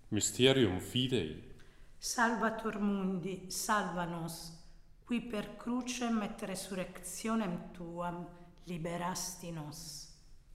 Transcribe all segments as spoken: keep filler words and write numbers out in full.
Mysterium Fidei. Salvator mundi, salva nos, qui per crucem et resurrectionem tuam liberasti nos.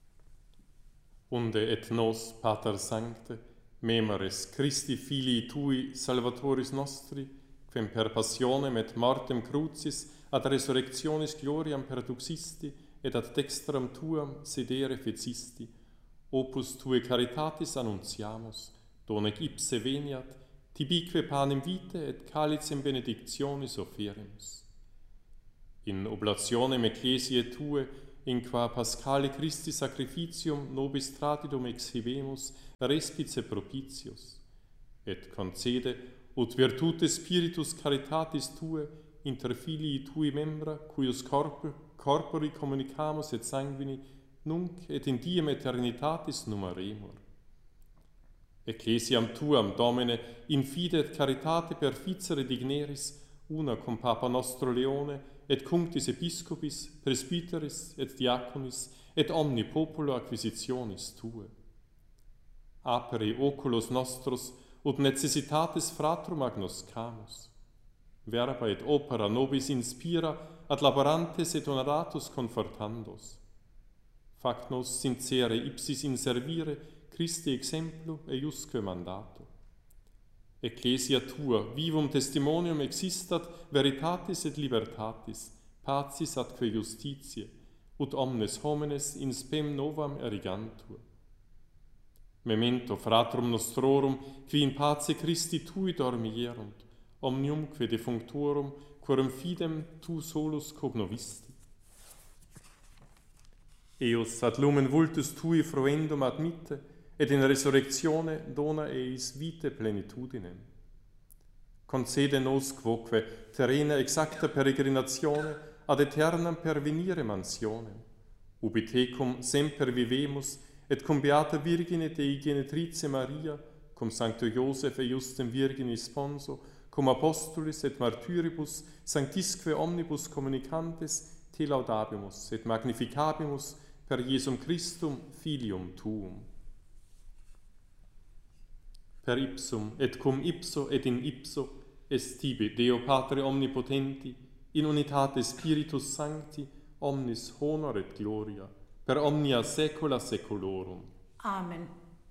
Unde et nos, Pater Sancte, memoris Christi Filii Tui, Salvatoris nostri, quem per passionem et mortem crucis ad resurrectionis gloriam perduxisti et ad dextram Tuam sedere fecisti, opus Tue caritatis annuntiamus, donec ipse veniat, tibique panem vitae et calicem benedictionis offeremus. In oblationem ecclesiae Tue, in qua Paschale Christi sacrificium nobis tradidum exhibemus, respice propitius, et concede, ut virtute spiritus caritatis Tue, inter filii Tui membra, cuius corpore, corpori communicamus et sanguini, nunc et in diem eternitatis numeremur. Ecclesiam Tuam, Domine, in fide et caritate perficere digneris, una cum Papa nostro Leone, et cunctis episcopis, presbyteris, et diaconis, et omni populo acquisitionis Tue. Apere oculos nostros, ut necessitatis fratrum agnoscamus. Verba et opera nobis inspira, ad laborantes et honoratus confortandos. Fac nos sincere ipsis in servire, Christi exemplu eiusque mandato. Ecclesia Tua, vivum testimonium existat veritatis et libertatis, pacis atque justitiae, ut omnes homines in spem novam erigantur. Memento fratrum nostrorum, qui in pace Christi Tui dormierunt, omniumque defunctorum, quorum fidem Tu solus cognovisti. Eos ad lumen vultus Tui fruendum admitte, et in resurrectione dona eis vitae plenitudinem. Concede nos quoque terrena exacta peregrinazione ad aeternam pervenire mansionem, ubi tecum semper vivemus, et cum beata Virgine Dei Genetrice Maria, cum Sancto Iosef e Justem Virgini Sponso, cum apostolis et martyribus sanctisque omnibus communicantes te laudabimus et magnificabimus per Iesum Christum Filium Tuum. Per ipsum et cum ipso et in ipso est tibi Deo Patre omnipotenti, in unitate Spiritus Sancti, omnis honor et gloria, per omnia saecula saeculorum. Amen.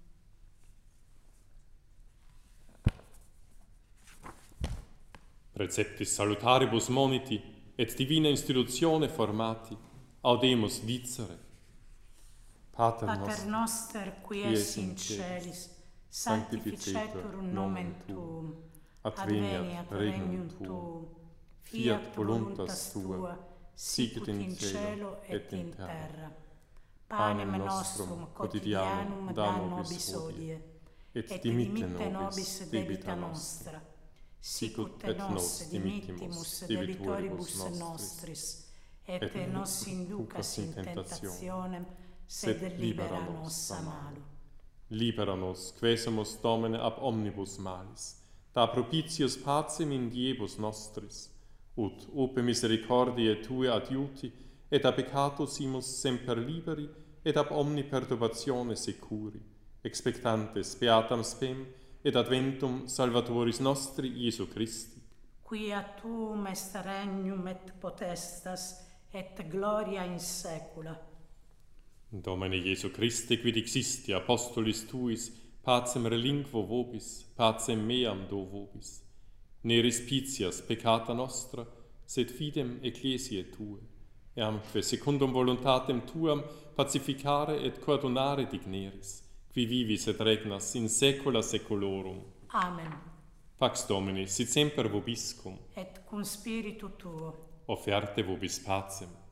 Preceptis salutaribus moniti, et divina institutione formati, audemus dicere. Pater, Pater noster, qui es in celis, sanctificetur nomen Tuum, adveniat regnum Tuum, fiat voluntas Tua, sicut in cielo et in terra. Panem nostrum quotidianum da nobis hodie, et dimitte nobis debita nostra, sicut et nos dimittimus debitoribus nostris, et nos inducas in tentationem, sed libera nos a malo. Libera nos, quesumus Domine ab omnibus malis, da propitius pacem in diebus nostris, ut ope misericordiae Tue adiuti, et a peccatus imus semper liberi, et ab omni perturbatione securi, expectantes beatam spem, et adventum Salvatoris nostri Iesu Christi. Quia Tuum est regnum et potestas, et gloria in saecula. Domine Iesu Christe, quid existi apostolis Tuis, pacem relinquo vobis, pacem meam do vobis. Ne respicias peccata nostra, sed fidem ecclesiae Tue, eamque secundum voluntatem Tuam pacificare et coordonare digneris, qui vivis et regnas in saecula saeculorum. Amen. Pax Domini, sit semper vobiscum, Et cum spiritu Tuo. offerte vobis pacem.